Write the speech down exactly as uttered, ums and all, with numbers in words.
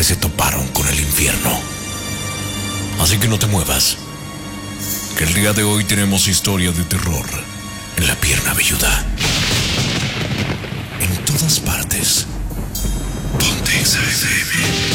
que se toparon con el infierno. Así que no te muevas, que el día de hoy tenemos historia de terror en La Pierna Velluda. En todas partes. Ponte X F M.